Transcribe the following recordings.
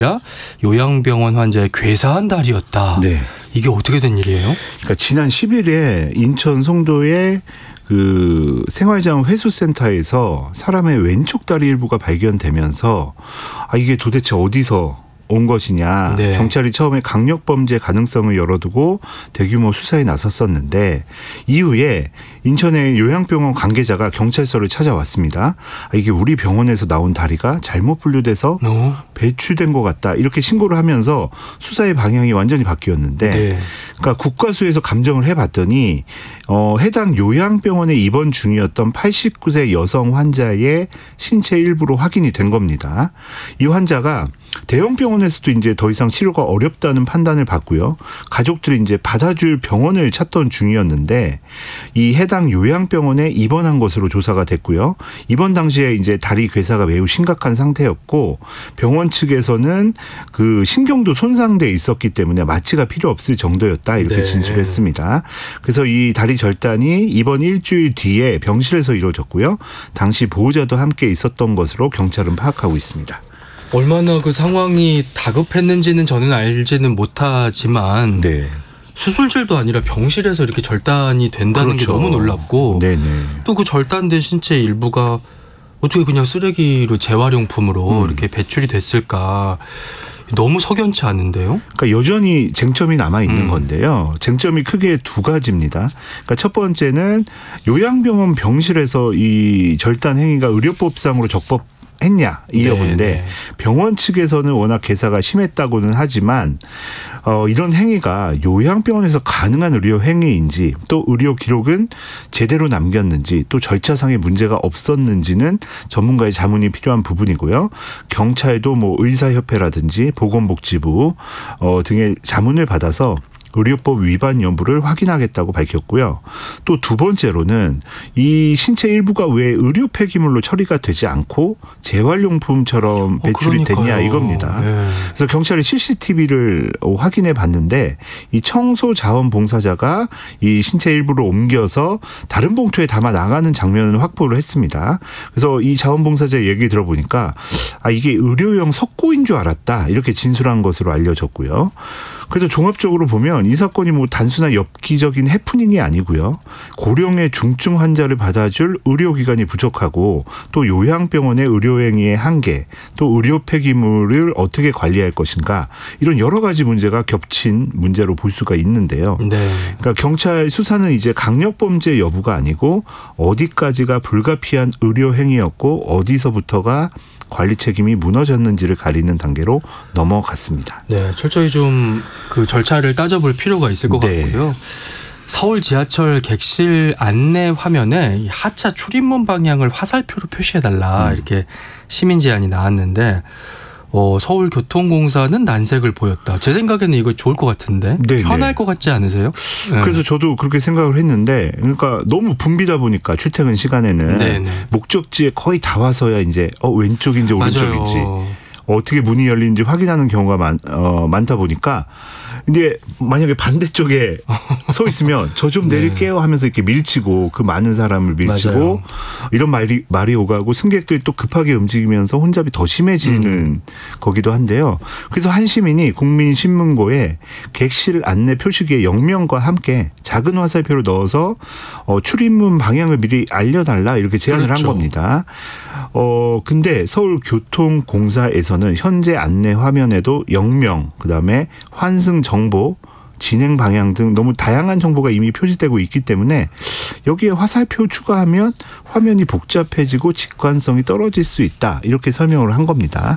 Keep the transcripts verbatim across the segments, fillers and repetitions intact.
요양병원 환자의 괴사한 다리였다. 네. 이게 어떻게 된 일이에요? 그러니까 지난 십 일에 인천 송도의 그 생활자원 회수센터에서 사람의 왼쪽 다리 일부가 발견되면서 아 이게 도대체 어디서 온 것이냐. 네. 경찰이 처음에 강력범죄 가능성을 열어두고 대규모 수사에 나섰었는데 이후에 인천의 요양병원 관계자가 경찰서를 찾아왔습니다. 아, 이게 우리 병원에서 나온 다리가 잘못 분류돼서 어? 배출된 것 같다. 이렇게 신고를 하면서 수사의 방향이 완전히 바뀌었는데 네. 그러니까 국과수에서 감정을 해봤더니 어, 해당 요양병원에 입원 중이었던 팔십구 세 여성 환자의 신체 일부로 확인이 된 겁니다. 이 환자가 대형 병원에서도 이제 더 이상 치료가 어렵다는 판단을 받고요. 가족들이 이제 받아줄 병원을 찾던 중이었는데 이 해당 요양병원에 입원한 것으로 조사가 됐고요. 입원 당시에 이제 다리 괴사가 매우 심각한 상태였고 병원 측에서는 그 신경도 손상돼 있었기 때문에 마취가 필요 없을 정도였다 이렇게 네. 진술했습니다. 그래서 이 다리 절단이 이번 일주일 뒤에 병실에서 이루어졌고요. 당시 보호자도 함께 있었던 것으로 경찰은 파악하고 있습니다. 얼마나 그 상황이 다급했는지는 저는 알지는 못하지만 네. 수술실도 아니라 병실에서 이렇게 절단이 된다는 그렇죠. 게 너무 놀랍고 또 그 절단된 신체 일부가 어떻게 그냥 쓰레기로 재활용품으로 음. 이렇게 배출이 됐을까. 너무 석연치 않은데요? 그러니까 여전히 쟁점이 남아있는 음. 건데요. 쟁점이 크게 두 가지입니다. 그러니까 첫 번째는 요양병원 병실에서 이 절단 행위가 의료법상으로 적법 했냐 이 여부인데 네, 네. 병원 측에서는 워낙 괴사가 심했다고는 하지만 어, 이런 행위가 요양병원에서 가능한 의료 행위인지 또 의료 기록은 제대로 남겼는지 또 절차상의 문제가 없었는지는 전문가의 자문이 필요한 부분이고요. 경찰도 뭐 의사협회라든지 보건복지부 어, 등의 자문을 받아서 의료법 위반 여부를 확인하겠다고 밝혔고요. 또 두 번째로는 이 신체 일부가 왜 의료 폐기물로 처리가 되지 않고 재활용품처럼 배출이 어, 됐냐 이겁니다. 네. 그래서 경찰이 씨씨티비를 확인해 봤는데 이 청소자원봉사자가 이 신체 일부를 옮겨서 다른 봉투에 담아 나가는 장면을 확보를 했습니다. 그래서 이 자원봉사자의 얘기 들어보니까 아 이게 의료용 석고인 줄 알았다 이렇게 진술한 것으로 알려졌고요. 그래서 종합적으로 보면 이 사건이 뭐 단순한 엽기적인 해프닝이 아니고요. 고령의 중증 환자를 받아줄 의료기관이 부족하고 또 요양병원의 의료행위의 한계 또 의료 폐기물을 어떻게 관리할 것인가 이런 여러 가지 문제가 겹친 문제로 볼 수가 있는데요. 네. 그러니까 경찰 수사는 이제 강력범죄 여부가 아니고 어디까지가 불가피한 의료행위였고 어디서부터가 관리 책임이 무너졌는지를 가리는 단계로 넘어갔습니다. 네, 철저히 좀 그 절차를 따져볼 필요가 있을 것 네. 같고요. 서울 지하철 객실 안내 화면에 하차 출입문 방향을 화살표로 표시해달라 음. 이렇게 시민 제안이 나왔는데 어, 서울교통공사는 난색을 보였다. 제 생각에는 이거 좋을 것 같은데 네네. 편할 것 같지 않으세요? 네. 그래서 저도 그렇게 생각을 했는데 그러니까 너무 붐비다 보니까 출퇴근 시간에는 네네. 목적지에 거의 다 와서야 이제 어, 왼쪽인지 오른쪽인지 맞아요. 어떻게 문이 열리는지 확인하는 경우가 많, 어, 많다 보니까 근데 만약에 반대쪽에 서 있으면 저 좀 내릴게요 하면서 이렇게 밀치고 그 많은 사람을 밀치고 맞아요. 이런 말이 말이 오가고 승객들이 또 급하게 움직이면서 혼잡이 더 심해지는 음. 거기도 한데요. 그래서 한 시민이 국민신문고에 객실 안내 표시기에 영명과 함께 작은 화살표를 넣어서 어, 출입문 방향을 미리 알려달라 이렇게 제안을 그렇죠. 한 겁니다. 어 근데 서울교통공사에서는 현재 안내 화면에도 영명 그다음에 환승 정보 진행 방향 등 너무 다양한 정보가 이미 표시되고 있기 때문에 여기에 화살표 추가하면 화면이 복잡해지고 직관성이 떨어질 수 있다. 이렇게 설명을 한 겁니다.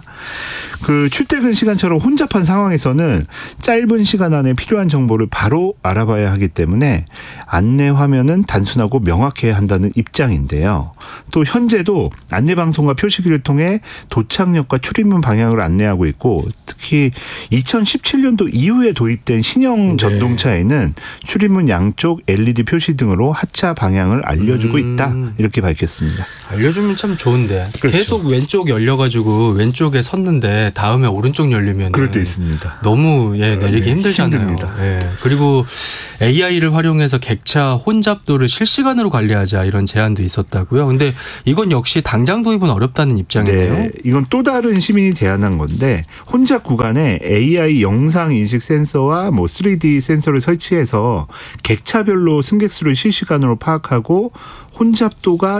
그 출퇴근 시간처럼 혼잡한 상황에서는 짧은 시간 안에 필요한 정보를 바로 알아봐야 하기 때문에 안내 화면은 단순하고 명확해야 한다는 입장인데요. 또 현재도 안내방송과 표시기를 통해 도착역과 출입문 방향을 안내하고 있고 특히 이천십칠 년도 이후에 도입된 신형 전동차에는 출입문 양쪽 엘이디 표시 등으로 하차 방향을 알려주고 음. 있다. 이렇게 밝혔습니다. 알려주면 참 좋은데 그렇죠. 계속 왼쪽 열려가지고 왼쪽에 섰는데 다음에 오른쪽 열리면 그럴 때 있습니다. 너무 예, 내리기 네, 힘들잖아요. 힘듭니다. 예. 그리고 에이아이를 활용해서 객차 혼잡도를 실시간으로 관리하자 이런 제안도 있었다고요. 근데 이건 역시 당장 도입은 어렵다는 입장이네요. 네, 이건 또 다른 시민이 제안한 건데 혼잡 구간에 에이아이 영상 인식 센서와 뭐 쓰리디 센서를 설치해서 객차별로 승객 수를 실시간으로 파악하고 혼잡도가